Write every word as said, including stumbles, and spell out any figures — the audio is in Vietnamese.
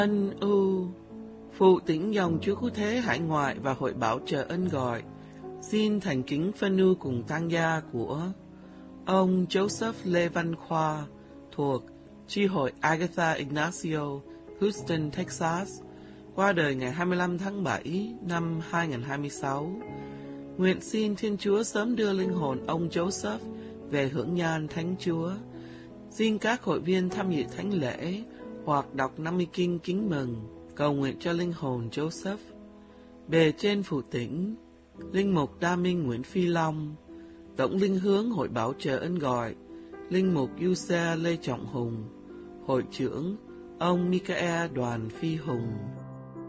Ân ưu, phụ tĩnh dòng Chúa Cứu Thế hải ngoại và hội bảo trợ ân gọi, xin thành kính phân ưu cùng tang gia của ông Joseph Lê Văn Khoa thuộc chi hội Agatha Ignacio, Houston, Texas, qua đời ngày hai mươi lăm tháng bảy năm hai nghìn không trăm hai mươi sáu. Nguyện xin Thiên Chúa sớm đưa linh hồn ông Joseph về hưởng nhan Thánh Chúa. Xin các hội viên tham dự thánh lễ hoặc đọc năm mươi kinh kính mừng, cầu nguyện cho linh hồn Joseph. Bề trên phụ tĩnh, linh mục Đa Minh Nguyễn Phi Long, tổng linh hướng hội bảo trợ ân gọi, linh mục Du Xe Lê Trọng Hùng, hội trưởng ông Michael Đoàn Phi Hùng.